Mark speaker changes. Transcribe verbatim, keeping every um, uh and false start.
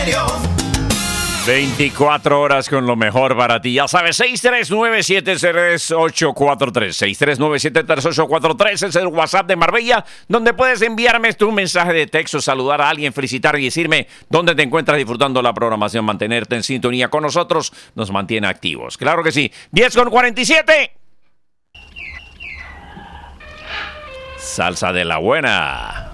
Speaker 1: veinticuatro horas con lo mejor para ti. Ya sabes, seis tres nueve, siete tres ocho cuatro tres. seis tres nueve, siete tres ocho cuatro tres es el WhatsApp de Marbella, donde puedes enviarme tu mensaje de texto, saludar a alguien, felicitar y decirme dónde te encuentras disfrutando la programación. Mantenerte en sintonía con nosotros nos mantiene activos. Claro que sí. diez con cuarenta y siete. Salsa de la buena.